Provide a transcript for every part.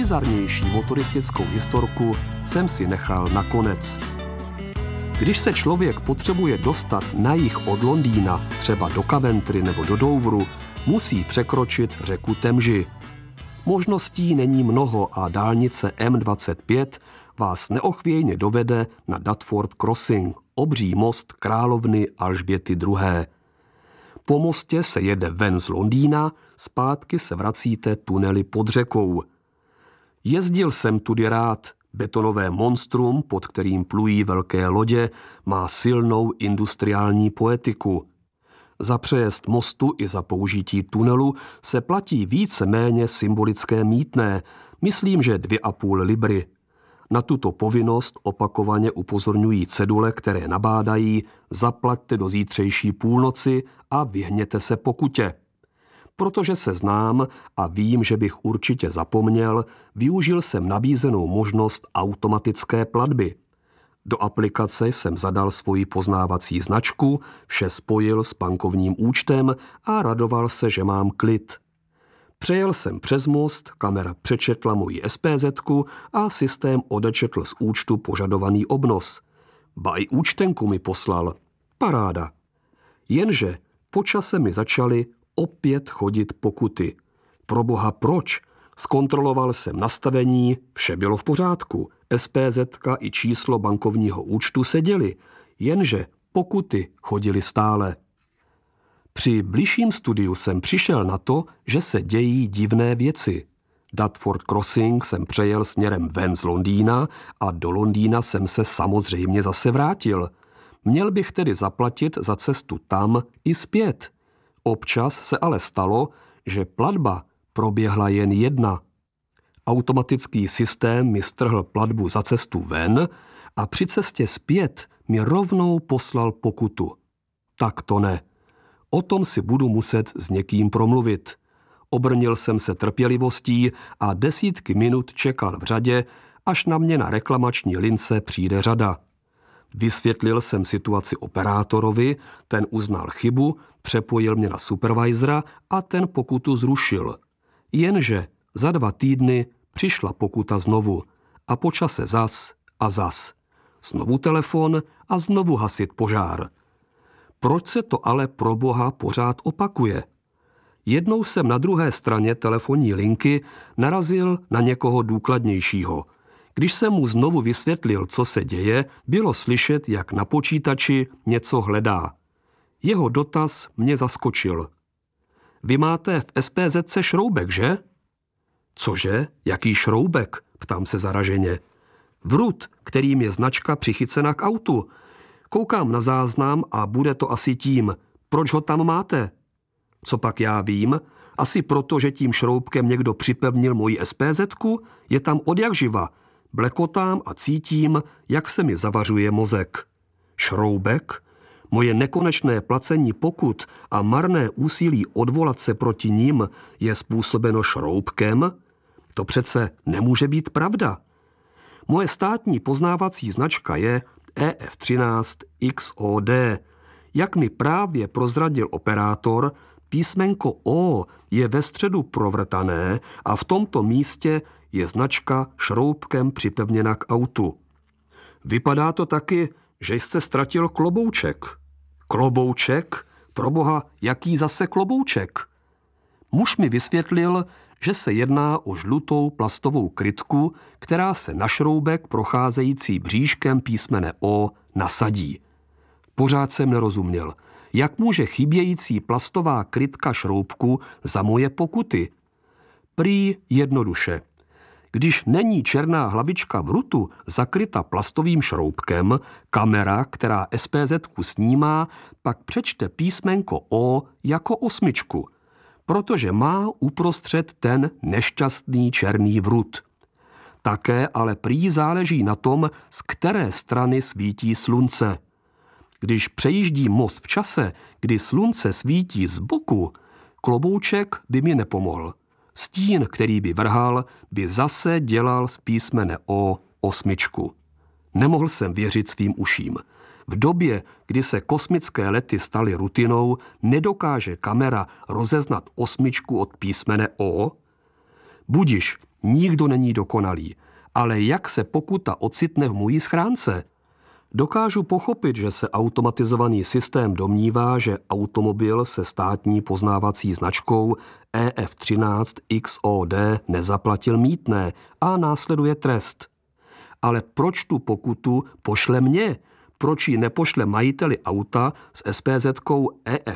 nejbizarnější motoristickou historku jsem si nechal na konec. Když se člověk potřebuje dostat na jih od Londýna, třeba do Coventry nebo do Douvru, musí překročit řeku Temži. Možností není mnoho a dálnice M25 vás neochvějně dovede na Dudford Crossing, obří most královny Alžběty II. Po mostě se jede ven z Londýna, zpátky se vracíte tunely pod řekou. Jezdil jsem tudy rád. Betonové monstrum, pod kterým plují velké lodě, má silnou industriální poetiku. Za přejezd mostu i za použití tunelu se platí více-méně symbolické mýtné, myslím, že 2,5 libry. Na tuto povinnost opakovaně upozorňují cedule, které nabádají: zaplaťte do zítřejší půlnoci a vyhněte se pokutě. Protože se znám a vím, že bych určitě zapomněl, využil jsem nabízenou možnost automatické platby. Do aplikace jsem zadal svoji poznávací značku, vše spojil s bankovním účtem a radoval se, že mám klid. Přejel jsem přes most, kamera přečetla moji SPZ-ku a systém odečetl z účtu požadovaný obnos. Ba i účtenku mi poslal. Paráda. Jenže po čase mi začaly opět chodit pokuty. Proboha, proč? Zkontroloval jsem nastavení, vše bylo v pořádku. SPZ-ka i číslo bankovního účtu seděly, jenže pokuty chodily stále. Při bližším studiu jsem přišel na to, že se dějí divné věci. Dudford Crossing jsem přejel směrem ven z Londýna a do Londýna jsem se samozřejmě zase vrátil. Měl bych tedy zaplatit za cestu tam i zpět. Občas se ale stalo, že platba proběhla jen jedna. Automatický systém mi strhl platbu za cestu ven a při cestě zpět mi rovnou poslal pokutu. Tak to ne. O tom si budu muset s někým promluvit. Obrnil jsem se trpělivostí a desítky minut čekal v řadě, až na mě na reklamační lince přijde řada. Vysvětlil jsem situaci operátorovi, ten uznal chybu, přepojil mě na supervisora a ten pokutu zrušil. Jenže za 2 týdny přišla pokuta znovu a po čase zas a zas. Znovu telefon a znovu hasit požár. Proč se to ale pro Boha pořád opakuje? Jednou jsem na druhé straně telefonní linky narazil na někoho důkladnějšího. Když jsem mu znovu vysvětlil, co se děje, bylo slyšet, jak na počítači něco hledá. Jeho dotaz mě zaskočil. Vy máte v SPZ šroubek, že? Cože? Jaký šroubek? Ptám se zaraženě. Vrut, kterým je značka přichycena k autu. Koukám na záznam a bude to asi tím. Proč ho tam máte? Co pak já vím? Asi proto, že tím šroubkem někdo připevnil moji SPZ-ku? Je tam odjakživa. Blekotám a cítím, jak se mi zavařuje mozek. Šroubek? Moje nekonečné placení pokut a marné úsilí odvolat se proti nim je způsobeno šroubkem? To přece nemůže být pravda. Moje státní poznávací značka je EF13XOD. Jak mi právě prozradil operátor, písmenko O je ve středu provrtané a v tomto místě je značka šroubkem připevněna k autu. Vypadá to taky, že jste ztratil klobouček. Klobouček? Proboha, jaký zase klobouček? Muž mi vysvětlil, že se jedná o žlutou plastovou krytku, která se na šroubek procházející bříškem písmene O nasadí. Pořád jsem nerozuměl, jak může chybějící plastová krytka šroubku za moje pokuty. Prý jednoduše. Když není černá hlavička vrutu zakryta plastovým šroubkem, kamera, která SPZ-ku snímá, pak přečte písmenko O jako 8, protože má uprostřed ten nešťastný černý vrut. Také ale prý záleží na tom, z které strany svítí slunce. Když přejíždí most v čase, kdy slunce svítí z boku, klobouček by mi nepomohl. Stín, který by vrhal, by zase dělal z písmene O 8. Nemohl jsem věřit svým uším. V době, kdy se kosmické lety staly rutinou, nedokáže kamera rozeznat 8 od písmene O? Budiš, Nikdo není dokonalý. Ale jak se pokuta ocitne v mojí schránce? Dokážu pochopit, že se automatizovaný systém domnívá, že automobil se státní poznávací značkou EF13XOD nezaplatil mýtné a následuje trest. Ale proč tu pokutu pošle mně? Proč ji nepošle majiteli auta s SPZ-kou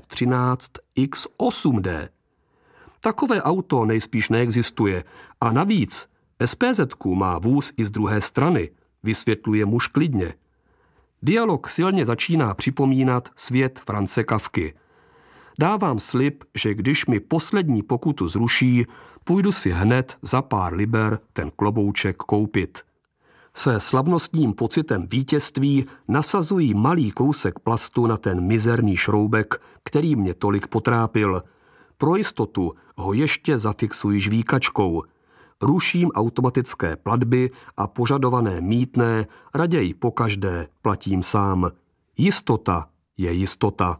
EF13X8D? Takové auto nejspíš neexistuje a navíc SPZ-ku má vůz i z druhé strany, vysvětluje muž klidně. Dialog silně začíná připomínat svět Franze Kafky. Dávám slib, že když mi poslední pokutu zruší, půjdu si hned za pár liber ten klobouček koupit. Se slavnostním pocitem vítězství nasazují malý kousek plastu na ten mizerný šroubek, který mě tolik potrápil. Pro jistotu ho ještě zafixuji žvíkačkou. Ruším automatické platby a požadované mýtné raději pokaždé platím sám. Jistota je jistota.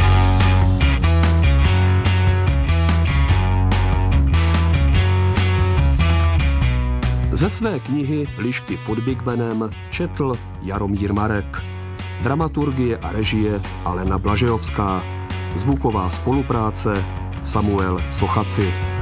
Ze své knihy Lišky pod Big Benem četl Jaromír Marek. Dramaturgie a režie Alena Blažejovská. Zvuková spolupráce Samuel Sochaci.